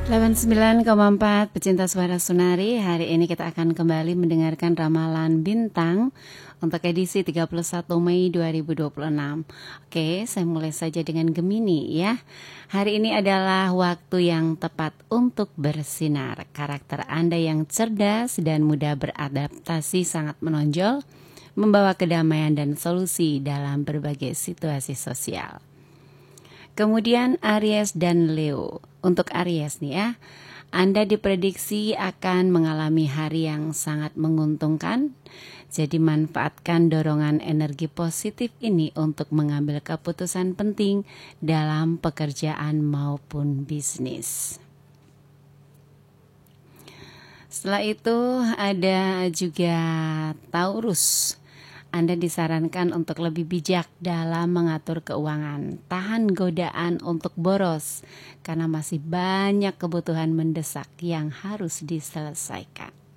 89,4 pecinta suara Sunari. Hari ini kita akan kembali mendengarkan ramalan bintang untuk edisi 31 Mei 2026. Oke, saya mulai saja dengan Gemini ya. Hari ini adalah waktu yang tepat untuk bersinar. Karakter Anda yang cerdas dan mudah beradaptasi sangat menonjol, membawa kedamaian dan solusi dalam berbagai situasi sosial. Kemudian Aries dan Leo. Untuk Aries nih ya, Anda diprediksi akan mengalami hari yang sangat menguntungkan. Jadi manfaatkan dorongan energi positif ini untuk mengambil keputusan penting dalam pekerjaan maupun bisnis. Setelah itu ada juga Taurus. Anda disarankan untuk lebih bijak dalam mengatur keuangan. Tahan godaan untuk boros karena masih banyak kebutuhan mendesak yang harus diselesaikan.